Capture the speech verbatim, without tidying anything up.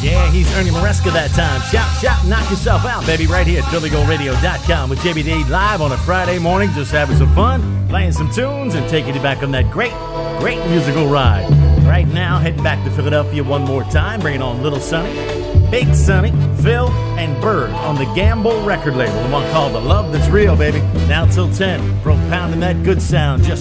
Yeah, he's Ernie Maresca that time. Shout, shout, knock yourself out, baby, right here at Philly Gold Radio dot com with J B D live on a Friday morning, just having some fun, playing some tunes, and taking you back on that great, great musical ride. Right now, heading back to Philadelphia one more time, bringing on Little Sonny, Big Sonny, Phil, and Bird on the Gamble record label, the one called The Love That's Real, baby. Now till ten, propounding that good sound just